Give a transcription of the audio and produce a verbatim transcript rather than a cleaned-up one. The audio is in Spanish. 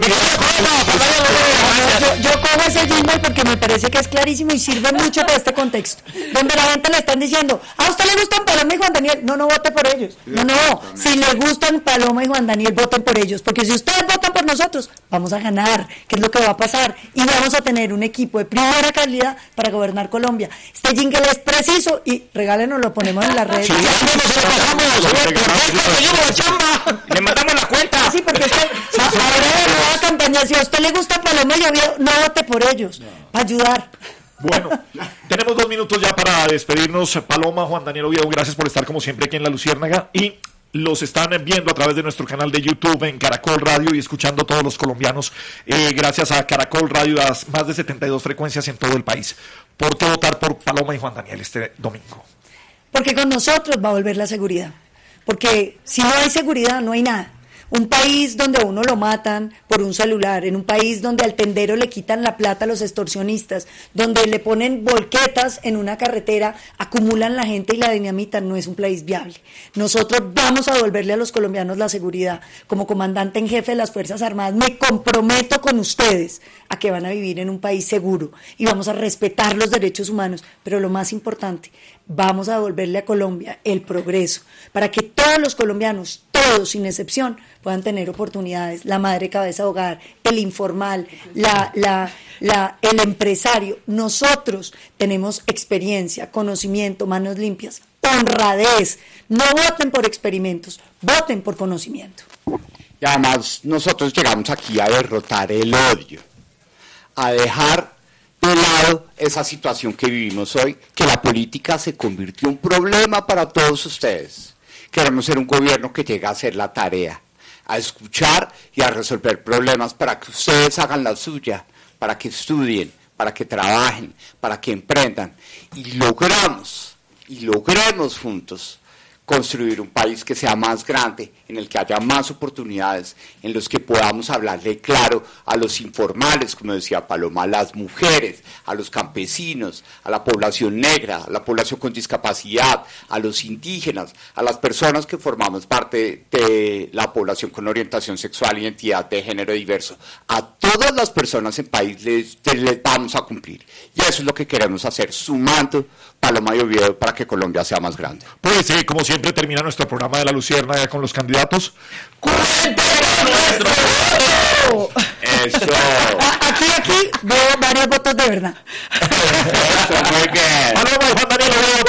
yo, yo cojo ese jingle porque me parece que es clarísimo y sirve mucho para este contexto, donde la gente le están diciendo, ¿a usted le gustan Paloma y Juan Daniel? No, no vote por ellos. No, no, si le gustan Paloma y Juan Daniel, voten por ellos, porque si ustedes votan por nosotros, vamos a ganar, que es lo que va a pasar, y vamos a tener un equipo de primera calidad para gobernar Colombia. Este jingle es preciso y regálenos, lo ponemos en las redes. Sí, le mandamos la cuenta. Sí, porque usted, ahora de nueva campaña, si a usted le gusta Paloma y Oviedo, no vote por ellos, para ayudar. Bueno, tenemos dos minutos ya para despedirnos. Paloma, Juan Daniel Oviedo, gracias por estar como siempre aquí en La Luciérnaga, y los están viendo a través de nuestro canal de YouTube en Caracol Radio y escuchando todos los colombianos, eh, gracias a Caracol Radio, a más de setenta y dos frecuencias en todo el país. ¿Por qué votar por Paloma y Juan Daniel este domingo? Porque con nosotros va a volver la seguridad, porque si no hay seguridad no hay nada. Un país donde a uno lo matan por un celular, en un país donde al tendero le quitan la plata a los extorsionistas, donde le ponen volquetas en una carretera, acumulan la gente y la dinamitan, no es un país viable. Nosotros vamos a devolverle a los colombianos la seguridad. Como comandante en jefe de las Fuerzas Armadas me comprometo con ustedes a que van a vivir en un país seguro y vamos a respetar los derechos humanos, pero lo más importante, vamos a devolverle a Colombia el progreso, para que todos los colombianos, todos sin excepción, puedan tener oportunidades, la madre cabeza de hogar, el informal, la, la, la, el empresario. Nosotros tenemos experiencia, conocimiento, manos limpias, honradez. No voten por experimentos, voten por conocimiento. Y además nosotros llegamos aquí a derrotar el odio, a dejar de lado esa situación que vivimos hoy, que la política se convirtió en un problema para todos ustedes. Queremos ser un gobierno que llegue a hacer la tarea, a escuchar y a resolver problemas para que ustedes hagan la suya, para que estudien, para que trabajen, para que emprendan y logramos, y logremos juntos construir un país que sea más grande, en el que haya más oportunidades, en los que podamos hablarle claro a los informales, como decía Paloma, a las mujeres, a los campesinos, a la población negra, a la población con discapacidad, a los indígenas, a las personas que formamos parte de la población con orientación sexual e identidad de género diverso. A todas las personas en país les, les vamos a cumplir. Y eso es lo que queremos hacer, sumando Paloma y Oviedo para que Colombia sea más grande. Pues eh, como siempre termina nuestro programa de La Luciérnaga con los candidatos. Eso. Aquí, aquí veo varios votos de verdad. Eso, muy bien. Paloma y Juan Daniel Oviedo,